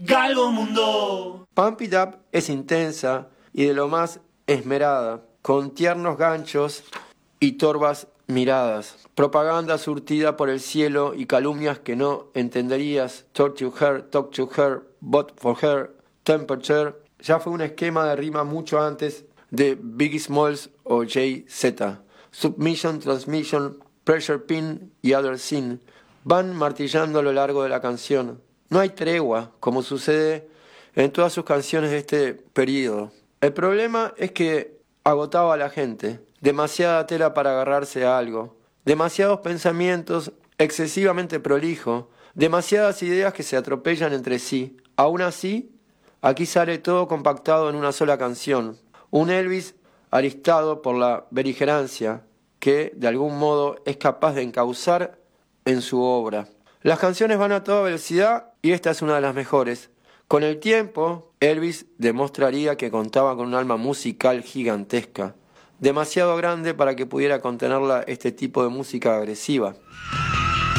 Galgomundo. Pump It Up es intensa y de lo más esmerada, con tiernos ganchos y torvas miradas. Propaganda surtida por el cielo y calumnias que no entenderías. Talk to her, vote for her, temperature. Ya fue un esquema de rima mucho antes de Biggie Smalls o Jay-Z. Submission, transmission, pressure pin y other sin van martillando a lo largo de la canción. No hay tregua, como sucede en todas sus canciones de este periodo. El problema es que agotaba a la gente. Demasiada tela para agarrarse a algo. Demasiados pensamientos excesivamente prolijos. Demasiadas ideas que se atropellan entre sí. Aún así, aquí sale todo compactado en una sola canción. Un Elvis aristado por la beligerancia que, de algún modo, es capaz de encauzar en su obra. Las canciones van a toda velocidad y esta es una de las mejores. Con el tiempo, Elvis demostraría que contaba con un alma musical gigantesca, demasiado grande para que pudiera contenerla este tipo de música agresiva.